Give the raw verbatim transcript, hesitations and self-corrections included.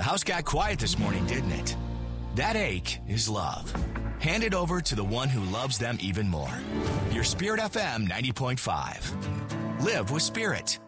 The house got quiet this morning, didn't it? That ache is love. Hand it over to the one who loves them even more. Your Spirit F M ninety point five. Live with Spirit.